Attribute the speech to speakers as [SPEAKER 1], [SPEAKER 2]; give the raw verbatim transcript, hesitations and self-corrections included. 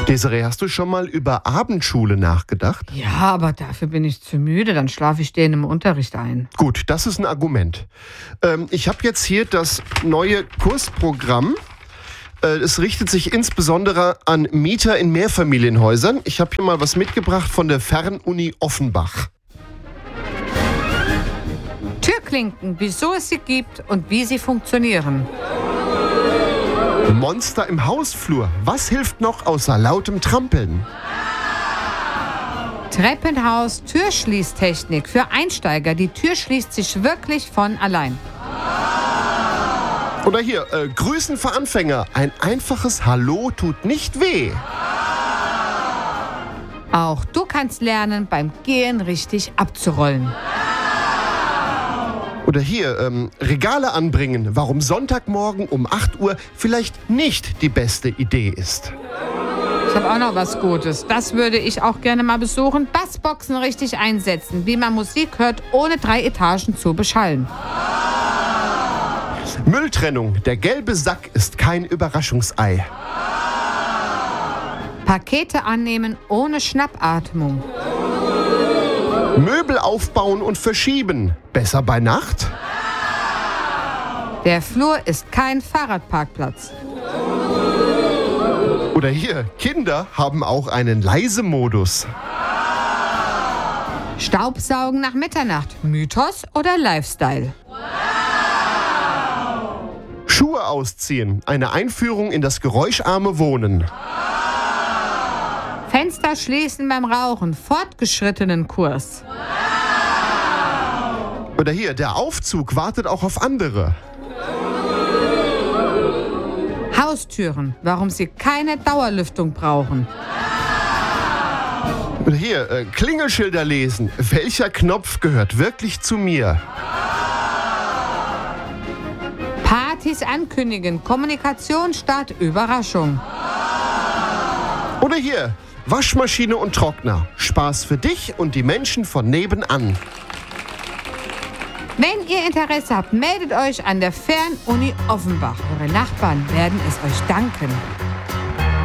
[SPEAKER 1] Desiree, hast du schon mal über Abendschule nachgedacht?
[SPEAKER 2] Ja, aber dafür bin ich zu müde, dann schlafe ich denen im Unterricht ein.
[SPEAKER 1] Gut, das ist ein Argument. Ähm, ich habe jetzt hier das neue Kursprogramm. Äh, es richtet sich insbesondere an Mieter in Mehrfamilienhäusern. Ich habe hier mal was mitgebracht von der Fernuni Offenbach.
[SPEAKER 2] Türklinken, wieso es sie gibt und wie sie funktionieren.
[SPEAKER 1] Monster im Hausflur. Was hilft noch außer lautem Trampeln?
[SPEAKER 2] Treppenhaus, Türschließtechnik für Einsteiger. Die Tür schließt sich wirklich von allein.
[SPEAKER 1] Oder hier, äh, Grüßen für Anfänger. Ein einfaches Hallo tut nicht weh.
[SPEAKER 2] Auch du kannst lernen, beim Gehen richtig abzurollen.
[SPEAKER 1] Oder hier, ähm, Regale anbringen, warum Sonntagmorgen um acht Uhr vielleicht nicht die beste Idee ist.
[SPEAKER 2] Ich habe auch noch was Gutes. Das würde ich auch gerne mal besuchen. Bassboxen richtig einsetzen, wie man Musik hört, ohne drei Etagen zu beschallen.
[SPEAKER 1] Mülltrennung, der gelbe Sack ist kein Überraschungsei.
[SPEAKER 2] Pakete annehmen ohne Schnappatmung.
[SPEAKER 1] Möbel aufbauen und verschieben. Besser bei Nacht?
[SPEAKER 2] Der Flur ist kein Fahrradparkplatz.
[SPEAKER 1] Oder hier, Kinder haben auch einen Leise-Modus.
[SPEAKER 2] Staubsaugen nach Mitternacht. Mythos oder Lifestyle?
[SPEAKER 1] Schuhe ausziehen. Eine Einführung in das geräuscharme Wohnen.
[SPEAKER 2] Fenster schließen beim Rauchen. Fortgeschrittenen Kurs.
[SPEAKER 1] Oder hier, der Aufzug wartet auch auf andere.
[SPEAKER 2] Haustüren, warum sie keine Dauerlüftung brauchen.
[SPEAKER 1] Oder hier, äh, Klingelschilder lesen. Welcher Knopf gehört wirklich zu mir?
[SPEAKER 2] Partys ankündigen, Kommunikation statt Überraschung.
[SPEAKER 1] Oder hier, Waschmaschine und Trockner. Spaß für dich und die Menschen von nebenan.
[SPEAKER 2] Wenn ihr Interesse habt, meldet euch an der Fernuni Offenbach. Eure Nachbarn werden es euch danken.